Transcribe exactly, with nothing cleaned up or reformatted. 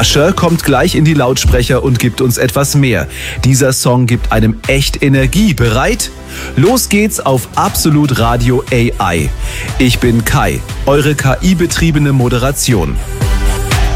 Usher kommt gleich in die Lautsprecher und gibt uns etwas mehr. Dieser Song gibt einem echt Energie. Bereit? Los geht's auf Absolut Radio A I. Ich bin Kai, eure K I-betriebene Moderation.